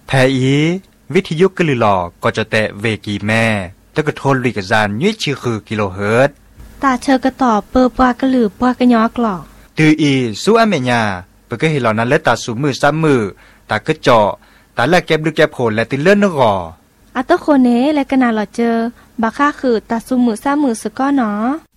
แทอีวิทยุกลือหลอก็จะแตะเวกีแม่ตะกะโทนลิกจานยุ้ยชื่อคือกิโลเฮิรตซ์ตาเชอกระตอบเปอปวากระหลือปวากระยอกหลอกตืออีสู้อเมญาเปก็เห็นเหล่านั้นและตาสูมือซ้ำมือตากระเจาะตาแลกแก็บดึกแก็บโผลและติเลื่อนนกออัตโคเนและกนาหลอเจอบาค่าคือตาสูมือซ้ำมือสก้อเนาะ